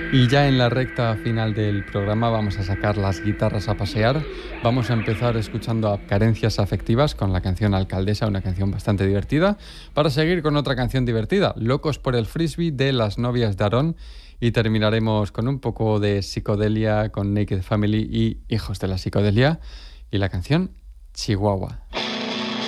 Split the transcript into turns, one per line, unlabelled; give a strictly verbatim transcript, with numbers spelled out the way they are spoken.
Y ya en la recta final del programa vamos a sacar las guitarras a pasear. Vamos a empezar escuchando a Carencias Afectivas con la canción Alcaldesa, una canción bastante divertida, para seguir con otra canción divertida, Locos por el Frisbee de Las Novias de Aarón, y terminaremos con un poco de psicodelia con Naked Family y Hijos de la Psicodelia y la canción Chihuahua.